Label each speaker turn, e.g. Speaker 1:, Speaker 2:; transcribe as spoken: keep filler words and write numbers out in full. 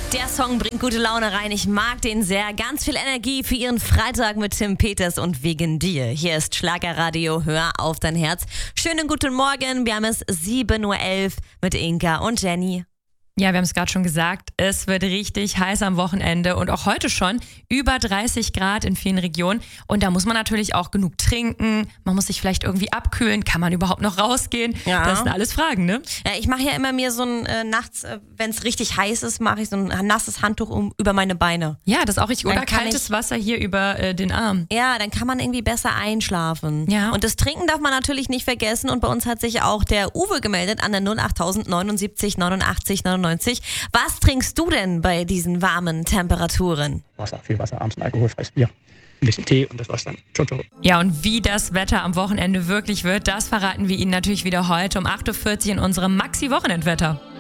Speaker 1: Der Song bringt gute Laune rein. Ich mag den sehr. Ganz viel Energie für Ihren Freitag mit Tim Peters und Wegen dir. Hier ist Schlagerradio. Hör auf dein Herz. Schönen guten Morgen. Wir haben es sieben Uhr elf mit Inka und Jenny.
Speaker 2: Ja, wir haben es gerade schon gesagt, es wird richtig heiß am Wochenende und auch heute schon über dreißig Grad in vielen Regionen. Und da muss man natürlich auch genug trinken, man muss sich vielleicht irgendwie abkühlen, kann man überhaupt noch rausgehen?
Speaker 1: Ja.
Speaker 2: Das sind alles Fragen, ne?
Speaker 1: Ja, ich mache ja immer mir so ein, äh, nachts, äh, wenn es richtig heiß ist, mache ich so ein nasses Handtuch um, über meine Beine.
Speaker 2: Ja, das ist auch richtig.
Speaker 1: Dann
Speaker 2: Oder
Speaker 1: kann
Speaker 2: kaltes
Speaker 1: ich-
Speaker 2: Wasser hier über äh, den Arm.
Speaker 1: Ja, dann kann man irgendwie besser einschlafen.
Speaker 2: Ja.
Speaker 1: Und das Trinken darf man natürlich nicht vergessen. Und bei uns hat sich auch der Uwe gemeldet an der null acht neunundsiebzig neunundachtzig neunundneunzig. Was trinkst du denn bei diesen warmen Temperaturen?
Speaker 3: Wasser, viel Wasser, abends ein alkoholfreies Bier, ein bisschen Tee und das war's dann. Ciao, ciao.
Speaker 2: Ja, und wie das Wetter am Wochenende wirklich wird, das verraten wir Ihnen natürlich wieder heute um acht Uhr vierzig in unserem Maxi-Wochenendwetter.